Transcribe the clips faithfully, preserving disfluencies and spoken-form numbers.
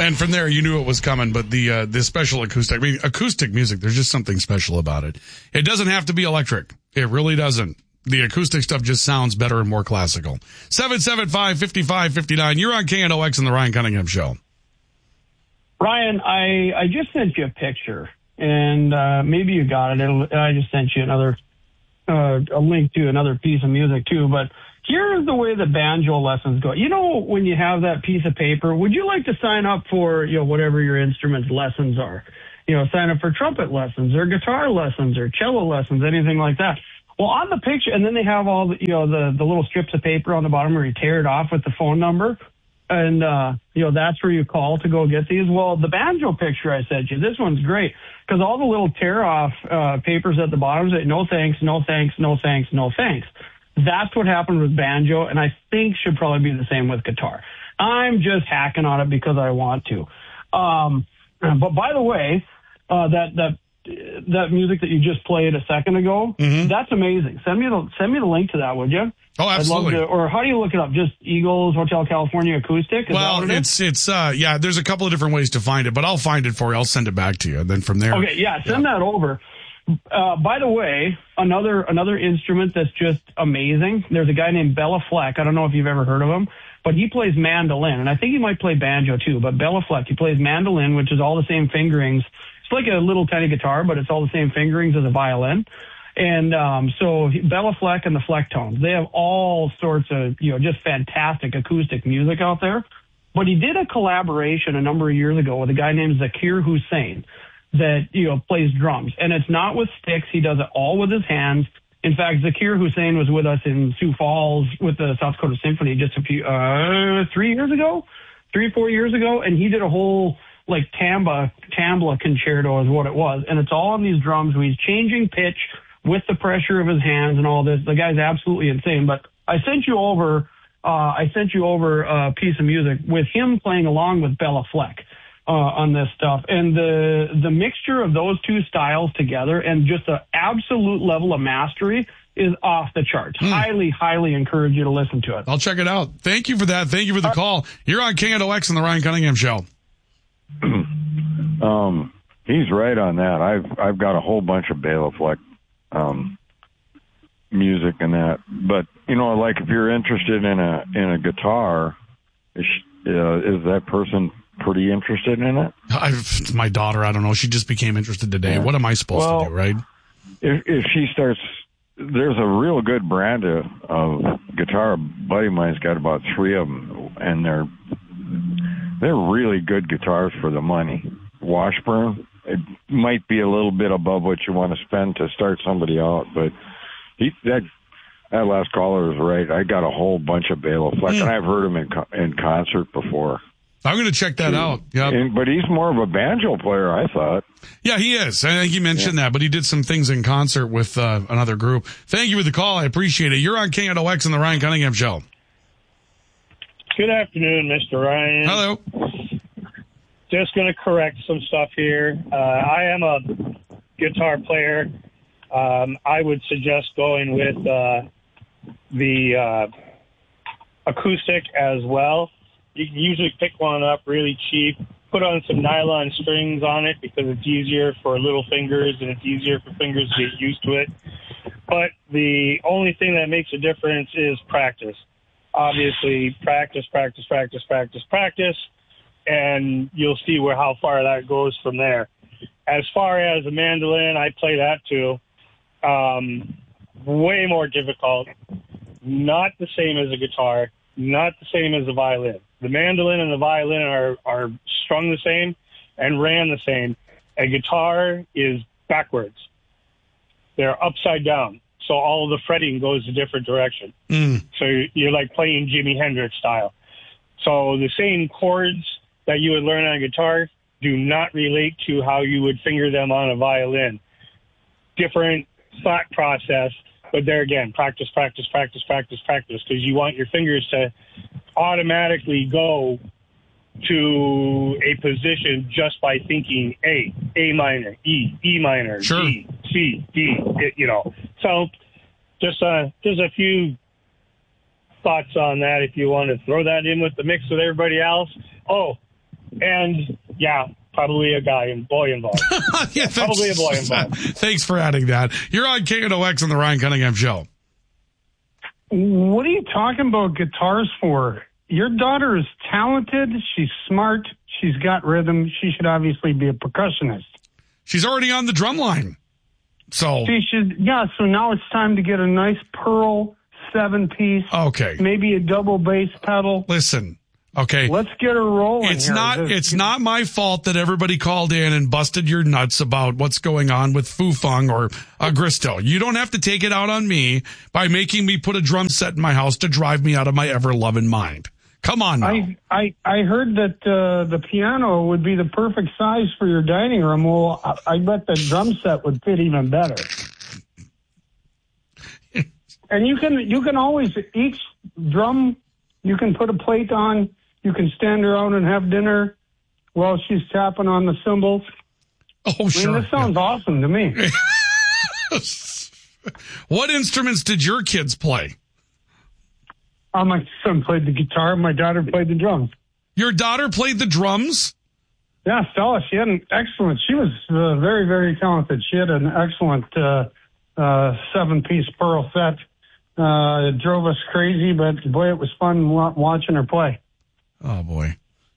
And from there, you knew it was coming, but the uh, the special acoustic, I mean, acoustic music, there's just something special about it. It doesn't have to be electric. It really doesn't. The acoustic stuff just sounds better and more classical. seven seven five, five five five nine. You're on K N O X and the Ryan Cunningham Show. Ryan, I, I just sent you a picture, and uh, maybe you got it. It'll, I just sent you another uh, a link to another piece of music, too, but here's the way the banjo lessons go. You know, when you have that piece of paper, would you like to sign up for, you know, whatever your instrument's lessons are? You know, sign up for trumpet lessons or guitar lessons or cello lessons, anything like that. Well, on the picture, and then they have all the, you know, the, the little strips of paper on the bottom where you tear it off with the phone number. And, uh, you know, that's where you call to go get these. Well, the banjo picture I sent you, this one's great because all the little tear off uh, papers at the bottom say, no thanks, no thanks, no thanks, no thanks. That's what happened with banjo, and I think should probably be the same with guitar. I'm just hacking on it because I want to. Um, but by the way, uh, that that that music that you just played a second ago, mm-hmm. that's amazing. Send me the send me the link to that, would you? Oh, absolutely. I'd love to, or how do you look it up? Just Eagles Hotel California acoustic? Is well, that what it it's is? it's uh yeah. There's a couple of different ways to find it, but I'll find it for you. I'll send it back to you, and then from there. Okay, yeah, send yeah. that over. Uh, by the way, another another instrument that's just amazing. There's a guy named Bela Fleck. I don't know if you've ever heard of him, but he plays mandolin, and I think he might play banjo too. But Bela Fleck, he plays mandolin, which is all the same fingerings. It's like a little tiny guitar, but it's all the same fingerings as a violin. And um, so he, Bela Fleck and the Flecktones, they have all sorts of, you know, just fantastic acoustic music out there. But he did a collaboration a number of years ago with a guy named Zakir Hussain that, you know, plays drums. And it's not with sticks. He does it all with his hands. In fact, Zakir Hussain was with us in Sioux Falls with the South Dakota Symphony just a few, uh, three years ago, three, four years ago. And he did a whole, like, tamba, tambla concerto is what it was. And it's all on these drums where he's changing pitch with the pressure of his hands and all this. The guy's absolutely insane. But I sent you over, uh, I sent you over a piece of music with him playing along with Bela Fleck. Uh, on this stuff, and the the mixture of those two styles together and just the absolute level of mastery is off the charts. Hmm. Highly, highly encourage you to listen to it. I'll check it out. Thank you for that. Thank you for the uh, call. You're on K N O X and the Ryan Cunningham Show. um, he's right on that. I've I've got a whole bunch of Bela Fleck um, music and that, but you know, like if you're interested in a in a guitar, is, uh, is that person pretty interested in it? I've, my daughter, I don't know. She just became interested today. Yeah. What am I supposed well, to do, right? If, if she starts, there's a real good brand of, of guitar. A buddy of mine's got about three of them, and they're they're really good guitars for the money. Washburn, it might be a little bit above what you want to spend to start somebody out, but he that that last caller is right. I got a whole bunch of Bela Fleck, mm. and I've heard him in in concert before. I'm going to check that out. Yep. And, but he's more of a banjo player, I thought. Yeah, he is. I think he mentioned yeah. that, but he did some things in concert with uh, another group. Thank you for the call. I appreciate it. You're on K N O X and the Ryan Cunningham Show. Good afternoon, Mister Ryan. Hello. Just going to correct some stuff here. Uh, I am a guitar player. Um, I would suggest going with uh, the uh, acoustic as well. You can usually pick one up really cheap, put on some nylon strings on it because it's easier for little fingers and it's easier for fingers to get used to it. But the only thing that makes a difference is practice. Obviously, practice, practice, practice, practice, practice, and you'll see where how far that goes from there. As far as a mandolin, I play that too. Um, way more difficult. Not the same as a guitar. Not the same as a violin. The mandolin and the violin are, are strung the same and ran the same. A guitar is backwards. They're upside down. So all of the fretting goes a different direction. Mm. So you're like playing Jimi Hendrix style. So the same chords that you would learn on a guitar do not relate to how you would finger them on a violin. Different thought process. But there again, practice, practice, practice, practice, practice, because you want your fingers to automatically go to a position just by thinking A, A minor, E, E minor, sure. G, C, D, it, you know. So just, uh, just a few thoughts on that if you want to throw that in with the mix with everybody else. Oh, and yeah, probably a guy and boy involved. yeah, probably a boy involved. Thanks for adding that. You're on K N O X on the Ryan Cunningham Show. What are you talking about guitars for? Your daughter is talented. She's smart. She's got rhythm. She should obviously be a percussionist. She's already on the drum line. So she should, yeah, so now it's time to get a nice Pearl seven-piece. Okay. Maybe a double bass pedal. Listen, okay. Let's get her rolling. It's here. not Just, it's not my fault that everybody called in and busted your nuts about what's going on with Fufeng or Agristo. You don't have to take it out on me by making me put a drum set in my house to drive me out of my ever-loving mind. Come on now. I, I, I heard that uh, the piano would be the perfect size for your dining room. Well, I, I bet the drum set would fit even better. And you can you can always, each drum, you can put a plate on. You can stand around and have dinner while she's tapping on the cymbals. Oh, sure. I mean, this sounds yeah. awesome to me. What instruments did your kids play? Uh, my son played the guitar. My daughter played the drums. Your daughter played the drums? Yeah, Stella, she had an excellent, she was uh, very, very talented. She had an excellent uh, uh, seven-piece Pearl set. Uh, it drove us crazy, but boy, it was fun wa- watching her play. Oh, boy.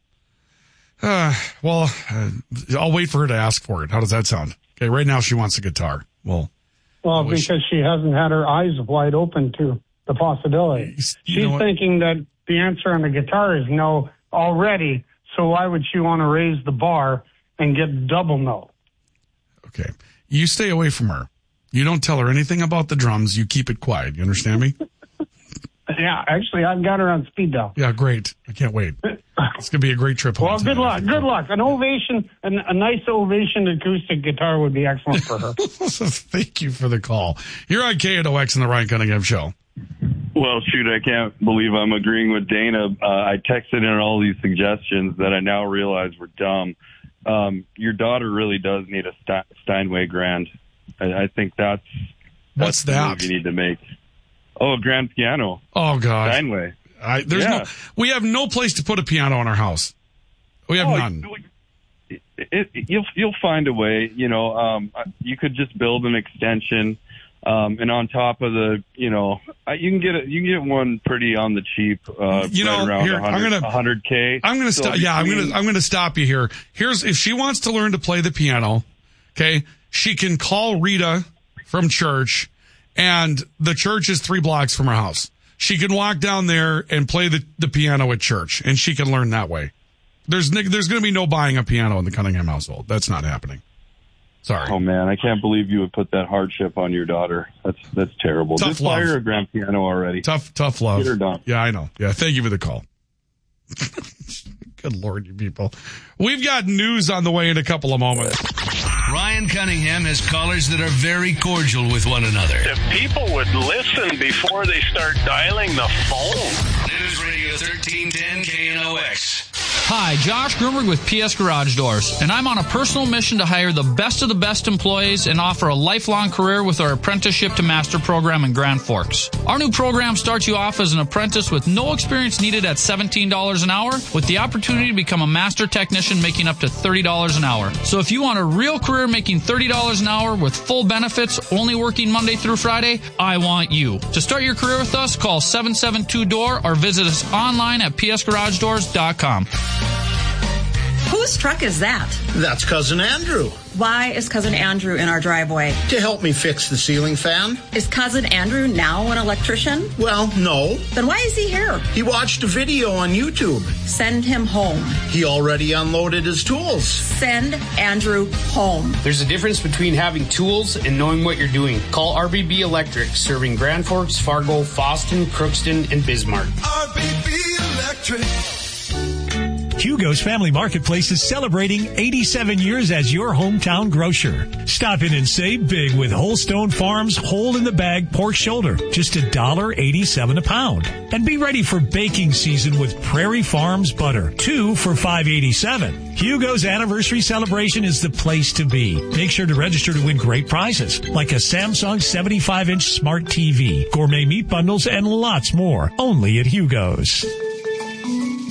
Uh, well, uh, I'll wait for her to ask for it. How does that sound? Okay, right now she wants a guitar. Well, well, because she... she hasn't had her eyes wide open to the possibility. You She's thinking that the answer on the guitar is no already, so why would she want to raise the bar and get double no? Okay. You stay away from her. You don't tell her anything about the drums. You keep it quiet. You understand me? Yeah, actually, I've got her on speed dial. Yeah, great. I can't wait. It's going to be a great trip home. Well, good luck. Good luck. An ovation, an, a nice ovation acoustic guitar would be excellent for her. Thank you for the call. You're on K N O X and the Ryan Cunningham Show. Well, shoot, I can't believe I'm agreeing with Dana. Uh, I texted in all these suggestions that I now realize were dumb. Um, your daughter really does need a St- Steinway Grand. I, I think that's, What's that's the that? move you need to make. Oh, a grand piano. Oh, gosh. Steinway. I, there's yeah. no, we have no place to put a piano in our house. We have oh, none. It, it, you'll, you'll find a way. You know, um, you could just build an extension. Um, and on top of the, you know, you can get a, you can get one pretty on the cheap, uh, you know, right around here, one hundred, I'm gonna, one hundred K. I'm gonna so stop. Yeah, I'm between, gonna, I'm gonna stop you here. Here's, if she wants to learn to play the piano, okay, she can call Rita from church, and the church is three blocks from her house. She can walk down there and play the, the piano at church, and she can learn that way. There's, there's gonna be no buying a piano in the Cunningham household. That's not happening. Sorry. Oh man, I can't believe you would put that hardship on your daughter. That's that's terrible. Tough Just buy love. her a grand piano already. Tough, tough love. Get her done. Yeah, I know. Yeah, thank you for the call. Good Lord, you people. We've got news on the way in a couple of moments. Ryan Cunningham has callers that are very cordial with one another. If people would listen before they start dialing the phone. News Radio thirteen ten K N O X. Hi, Josh Grunberg with P S Garage Doors, and I'm on a personal mission to hire the best of the best employees and offer a lifelong career with our Apprenticeship to Master program in Grand Forks. Our new program starts you off as an apprentice with no experience needed at seventeen dollars an hour, with the opportunity to become a master technician making up to thirty dollars an hour. So if you want a real career making thirty dollars an hour with full benefits, only working Monday through Friday, I want you. To start your career with us, call seven seven two D O O R or visit us online at p s garage doors dot com. Whose truck is that? That's Cousin Andrew. Why is Cousin Andrew in our driveway? To help me fix the ceiling fan. Is Cousin Andrew now an electrician? Well, no. Then why is he here? He watched a video on YouTube. Send him home. He already unloaded his tools. Send Andrew home. There's a difference between having tools and knowing what you're doing. Call R B B Electric, serving Grand Forks, Fargo, Fosston, Crookston, and Bismarck. R B B Electric. Hugo's Family Marketplace is celebrating eighty-seven years as your hometown grocer. Stop in and save big with Holstone Farms whole-in-the-bag pork shoulder, just one dollar eighty-seven a pound. And be ready for baking season with Prairie Farms butter, two for five eighty-seven. Hugo's anniversary celebration is the place to be. Make sure to register to win great prizes, like a Samsung seventy-five inch smart T V, gourmet meat bundles, and lots more, only at Hugo's.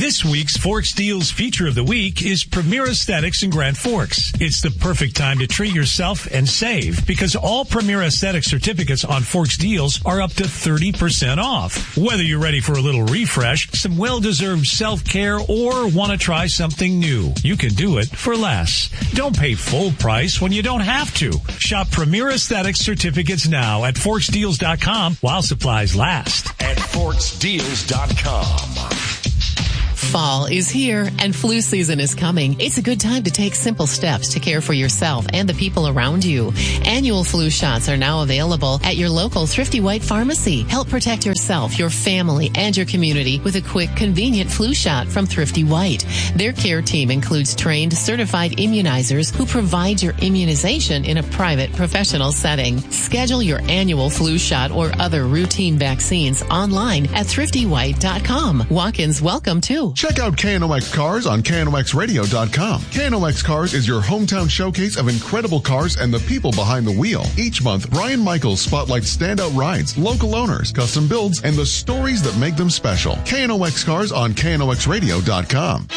This week's Forks Deals feature of the week is Premier Aesthetics in Grand Forks. It's the perfect time to treat yourself and save because all Premier Aesthetics certificates on Forks Deals are up to thirty percent off. Whether you're ready for a little refresh, some well-deserved self-care, or want to try something new, you can do it for less. Don't pay full price when you don't have to. Shop Premier Aesthetics certificates now at forks deals dot com while supplies last. At forks deals dot com. Fall is here and flu season is coming. It's a good time to take simple steps to care for yourself and the people around you. Annual flu shots are now available at your local Thrifty White pharmacy. Help protect yourself, your family, and your community with a quick, convenient flu shot from Thrifty White. Their care team includes trained, certified immunizers who provide your immunization in a private, professional setting. Schedule your annual flu shot or other routine vaccines online at thrifty white dot com. Walk-ins welcome too. Check out K N O X Cars on K N O X radio dot com. K N O X Cars is your hometown showcase of incredible cars and the people behind the wheel. Each month, Brian Michaels spotlights standout rides, local owners, custom builds, and the stories that make them special. K N O X Cars on K N O X radio dot com.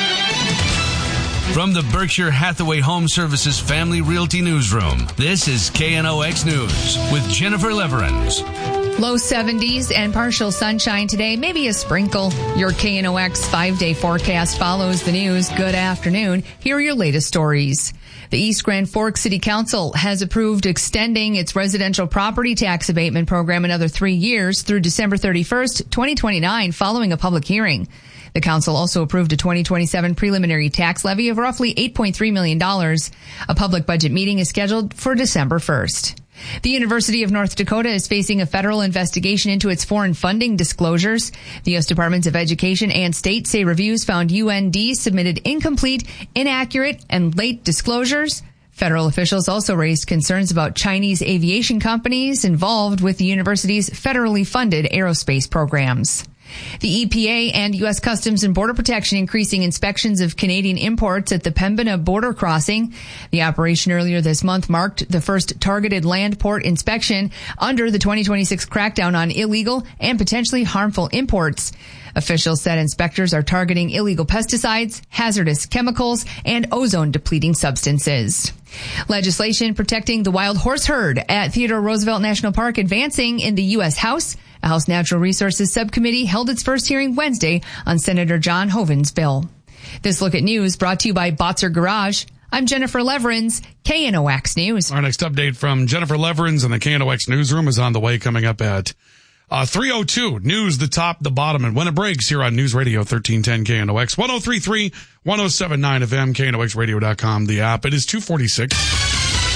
From the Berkshire Hathaway Home Services Family Realty Newsroom, this is K N O X News with Jennifer Leverins. Low seventies and partial sunshine today, maybe a sprinkle. Your K N O X five-day forecast follows the news. Good afternoon. Here are your latest stories. The East Grand Forks City Council has approved extending its residential property tax abatement program another three years through December thirty-first, twenty twenty-nine, following a public hearing. The council also approved a twenty twenty-seven preliminary tax levy of roughly eight point three million dollars. A public budget meeting is scheduled for December first. The University of North Dakota is facing a federal investigation into its foreign funding disclosures. The U S Departments of Education and State say reviews found U N D submitted incomplete, inaccurate, and late disclosures. Federal officials also raised concerns about Chinese aviation companies involved with the university's federally funded aerospace programs. The E P A and U S Customs and Border Protection increasing inspections of Canadian imports at the Pembina border crossing. The operation earlier this month marked the first targeted land port inspection under the twenty twenty-six crackdown on illegal and potentially harmful imports. Officials said inspectors are targeting illegal pesticides, hazardous chemicals, and ozone-depleting substances. Legislation protecting the wild horse herd at Theodore Roosevelt National Park advancing in the U S House. A House Natural Resources Subcommittee held its first hearing Wednesday on Senator John Hoeven's bill. This Look at News brought to you by Botzer Garage. I'm Jennifer Leverins, K N O X News. Our next update from Jennifer Leverins in the K N O X Newsroom is on the way, coming up at uh, three oh two. News, the top, the bottom, and when it breaks here on News Radio thirteen ten K N O X, one oh three point three, one oh seven point nine F M, K N O X radio dot com, the app. It is two forty-six.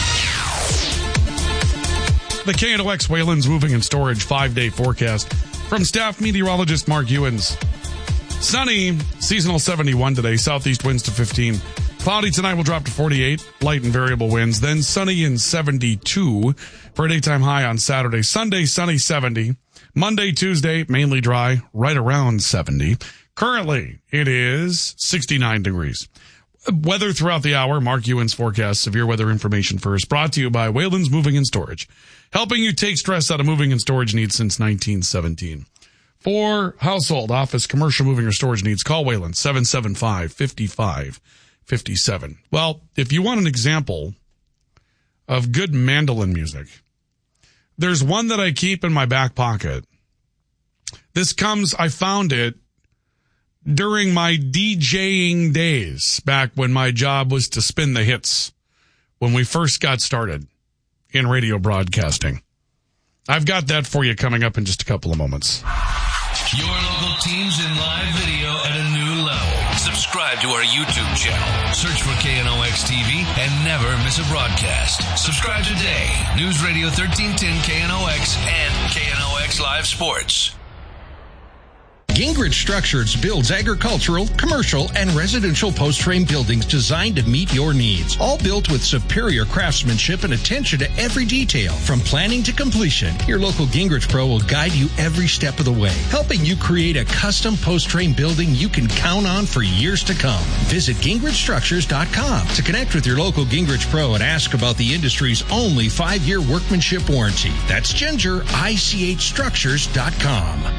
The K N O X Wayland's Moving and Storage five-day forecast from staff meteorologist Mark Ewens. Sunny, seasonal seventy-one today, southeast winds to fifteen. Cloudy tonight will drop to forty-eight, light and variable winds. Then sunny and seventy-two for a daytime high on Saturday. Sunday, sunny seventy. Monday, Tuesday, mainly dry, right around seventy. Currently, it is sixty-nine degrees. Weather throughout the hour, Mark Ewens forecast severe weather information first, brought to you by Wayland's Moving and Storage, helping you take stress out of moving and storage needs since nineteen seventeen. For household, office, commercial moving or storage needs, call Wayland, seven seven five, five five five seven. Well, if you want an example of good mandolin music, there's one that I keep in my back pocket. This comes, I found it during my DJing days, back when my job was to spin the hits when we first got started in radio broadcasting. I've got that for you coming up in just a couple of moments. Your local teams in live video at a new level. Subscribe to our YouTube channel. Search for K N O X T V and never miss a broadcast. Subscribe today. News Radio thirteen ten K N O X and K N O X Live Sports. Gingrich Structures builds agricultural, commercial, and residential post-frame buildings designed to meet your needs. All built with superior craftsmanship and attention to every detail. From planning to completion, your local Gingrich Pro will guide you every step of the way, helping you create a custom post-frame building you can count on for years to come. Visit gingrich structures dot com to connect with your local Gingrich Pro and ask about the industry's only five-year workmanship warranty. That's Ginger, I C H structures dot com.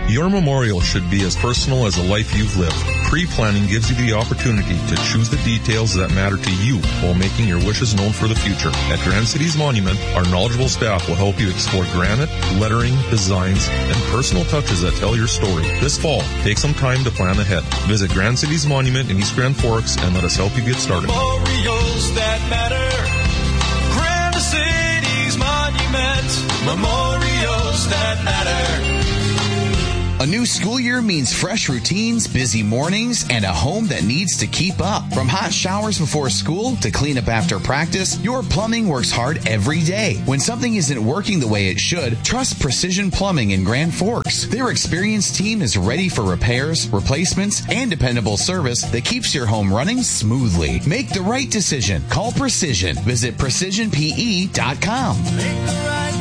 Your memorial should be as personal as a life you've lived. Pre-planning gives you the opportunity to choose the details that matter to you while making your wishes known for the future. At Grand Cities Monument, our knowledgeable staff will help you explore granite, lettering, designs, and personal touches that tell your story. This fall, take some time to plan ahead. Visit Grand Cities Monument in East Grand Forks and let us help you get started. Memorials that matter. Grand Cities Monument. Memorials that matter. A new school year means fresh routines, busy mornings, and a home that needs to keep up. From hot showers before school to cleanup after practice, your plumbing works hard every day. When something isn't working the way it should, trust Precision Plumbing in Grand Forks. Their experienced team is ready for repairs, replacements, and dependable service that keeps your home running smoothly. Make the right decision. Call Precision. Visit precision p e dot com. Make the right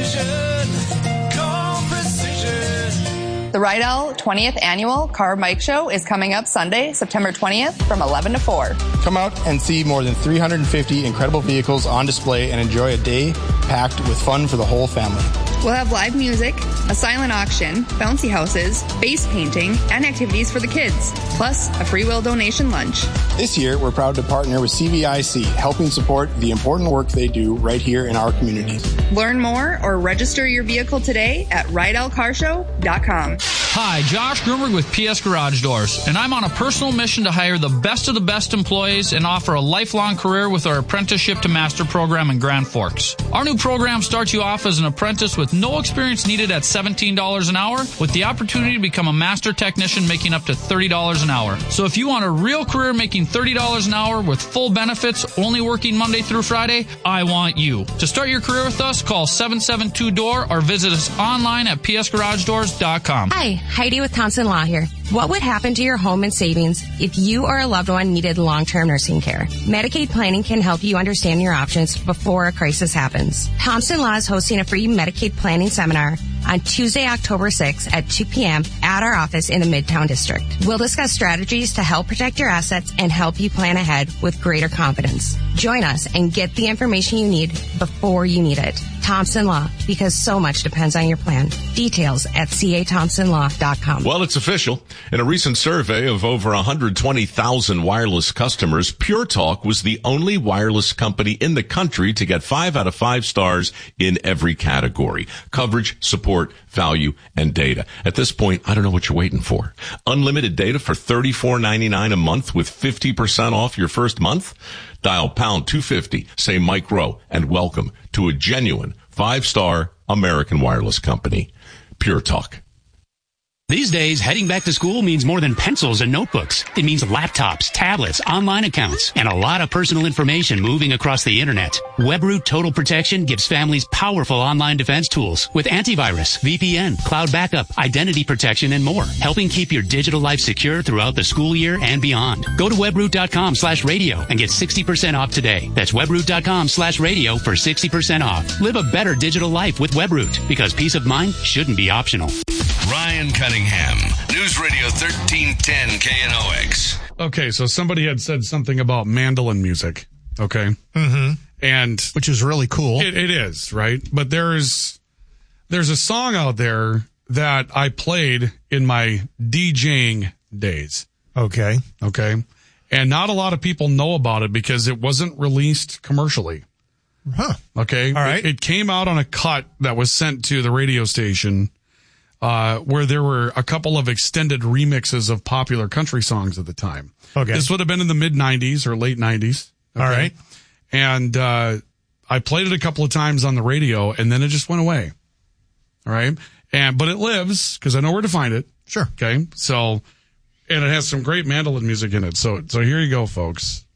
decision. Call Precision. The Rydell twentieth Annual Car Mike Show is coming up Sunday, September twentieth from eleven to four. Come out and see more than three hundred fifty incredible vehicles on display and enjoy a day packed with fun for the whole family. We'll have live music, a silent auction, bouncy houses, face painting, and activities for the kids, plus a free will donation lunch. This year, we're proud to partner with C V I C, helping support the important work they do right here in our communities. Learn more or register your vehicle today at rydell car show dot com. Hi, Josh Grumberg with P S Garage Doors, and I'm on a personal mission to hire the best of the best employees and offer a lifelong career with our Apprenticeship to Master program in Grand Forks. Our new program starts you off as an apprentice with no experience needed at seventeen dollars an hour, with the opportunity to become a master technician making up to thirty dollars an hour. So if you want a real career making thirty dollars an hour with full benefits, only working Monday through Friday, I want you. To start your career with us, call seven seven two D O O R or visit us online at p s garage doors dot com. Hi, Heidi with Thompson Law here. What would happen to your home and savings if you or a loved one needed long-term nursing care? Medicaid planning can help you understand your options before a crisis happens. Thompson Law is hosting a free Medicaid planning seminar on Tuesday, October sixth at two p.m. at our office in the Midtown District. We'll discuss strategies to help protect your assets and help you plan ahead with greater confidence. Join us and get the information you need before you need it. Thompson Law, because so much depends on your plan. Details at c a thompson law dot com. Well, it's official. In a recent survey of over one hundred twenty thousand wireless customers, Pure Talk was the only wireless company in the country to get five out of five stars in every category: coverage, support, value, and data. At this point, I don't know what you're waiting for. Unlimited data for thirty-four ninety-nine a month with fifty percent off your first month? Dial pound two fifty, say Mike Rowe, and welcome to a genuine five-star American wireless company. Pure Talk. These days, heading back to school means more than pencils and notebooks. It means laptops, tablets, online accounts, and a lot of personal information moving across the internet. WebRoot Total Protection gives families powerful online defense tools with antivirus, V P N, cloud backup, identity protection, and more, helping keep your digital life secure throughout the school year and beyond. Go to webroot.com slash radio and get sixty percent off today. That's webroot.com slash radio for sixty percent off. Live a better digital life with WebRoot, because peace of mind shouldn't be optional. Ryan Cunningham, News Radio thirteen ten K N O X. Okay, so somebody had said something about mandolin music. Okay. Mm-hmm. And which is really cool. It, it is, right? But there's there's a song out there that I played in my DJing days. Okay. Okay. And not a lot of people know about it because it wasn't released commercially. Huh. Okay. All right. It, it came out on a cut that was sent to the radio station, uh, where there were a couple of extended remixes of popular country songs at the time. Okay. This would have been in the mid nineties or late nineties. Okay? All right. And, uh, I played it a couple of times on the radio and then it just went away. All right. And, but it lives because I know where to find it. Sure. Okay. So, and it has some great mandolin music in it. So, so here you go, folks.